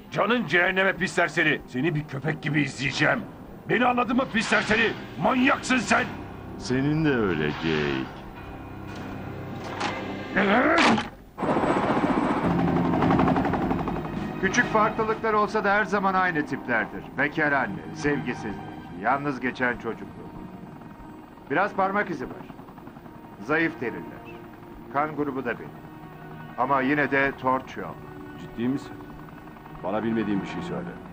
Canın cehenneme pis serseri. Seni bir köpek gibi izleyeceğim. Beni anladın mı pis serseri? Manyaksın sen. Senin de öyle geyik. Küçük farklılıklar olsa da her zaman aynı tiplerdir. Bekar anne, sevgisizlik, yalnız geçen çocukluk. Biraz parmak izi var. Zayıf deriler. Kan grubu da benim. Ama yine de torç yok. Ciddi misin? Bana bilmediğin bir şey söyle.